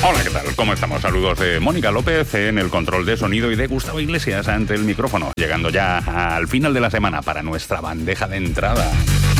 Hola, ¿qué tal? ¿Cómo estamos? Saludos de Mónica López en el control de sonido y de Gustavo Iglesias ante el micrófono, llegando ya al final de la semana para nuestra bandeja de entrada.